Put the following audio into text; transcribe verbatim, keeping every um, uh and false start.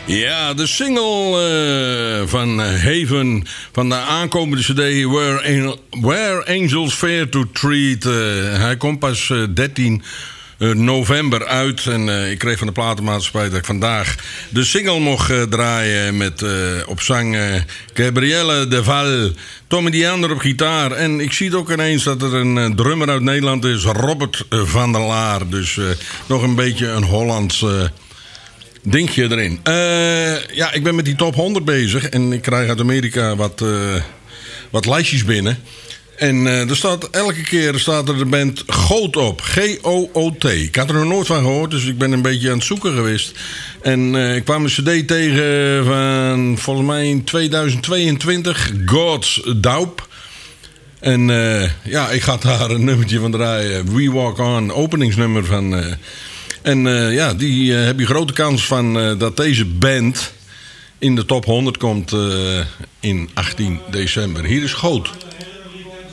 Ja, de single uh, van Haven van de aankomende cd Where, An- Where Angels Fear to Treat. Uh, hij komt pas uh, dertien november uit. En uh, ik kreeg van de platenmaatschappij dat ik vandaag de single mocht uh, draaien met uh, op zang uh, Gabrielle de Val, Tommy Diander op gitaar. En ik zie ook ineens dat er een uh, drummer uit Nederland is, Robert uh, van der Laar. Dus uh, nog een beetje een Hollands uh, dingje erin. Uh, ja, ik ben met die top honderd bezig. En ik krijg uit Amerika wat, uh, wat lijstjes binnen. En uh, er staat elke keer staat er de band Goot op. G O O T. Ik had er nog nooit van gehoord, dus ik ben een beetje aan het zoeken geweest. En uh, ik kwam een cd tegen van volgens mij in tweeduizend tweeëntwintig. God's Daup. En uh, ja, ik ga daar een nummertje van draaien. We Walk On, openingsnummer van... Uh, en uh, ja, die uh, heb je grote kans van uh, dat deze band in de top honderd komt uh, in achttien december. Hier is Goot.